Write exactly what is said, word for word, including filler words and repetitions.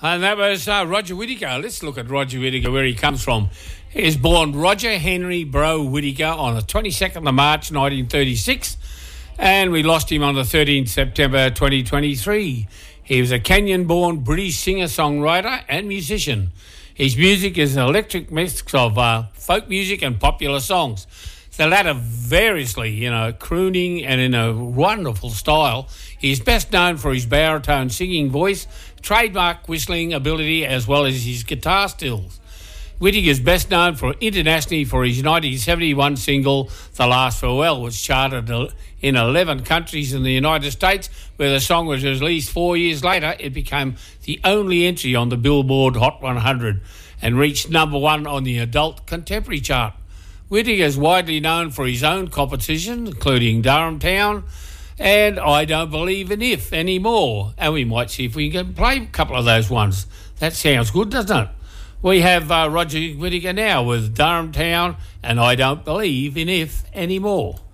And that was uh, Roger Whittaker. Let's look at Roger Whittaker, where he comes from. He was born Roger Henry Bro Whittaker on the twenty-second of March nineteen thirty-six, and we lost him on the thirteenth of September twenty twenty-three. He was a Kenyan-born British singer-songwriter and musician. His music is an electric mix of uh, folk music and popular songs. The latter variously, you know, crooning and in a wonderful style. He's best known for his baritone singing voice, trademark whistling ability, as well as his guitar skills. Whittaker is best known for internationally for his nineteen seventy-one single, The Last Farewell, which charted in eleven countries in the United States, where the song was released four years later. It became the only entry on the Billboard Hot one hundred and reached number one on the adult contemporary chart. Whittaker is widely known for his own compositions, including Durham Town and I Don't Believe in If anymore. And we might see if we can play a couple of those ones. That sounds good, doesn't it? We have uh, Roger Whittaker now with Durham Town and I Don't Believe in If anymore.